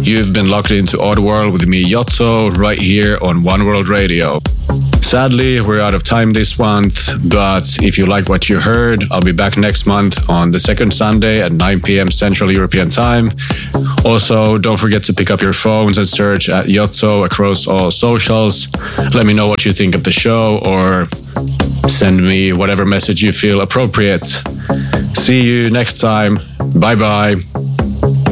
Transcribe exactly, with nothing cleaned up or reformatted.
You've been locked into Oddworld with me, Yotso, right here on One World Radio. Sadly, we're out of time this month, but if you like what you heard, I'll be back next month on the second Sunday at nine p.m. Central European Time. Also, don't forget to pick up your phones and search at Yotso across all socials. Let me know what you think of the show, or send me whatever message you feel appropriate. See you next time. Bye-bye.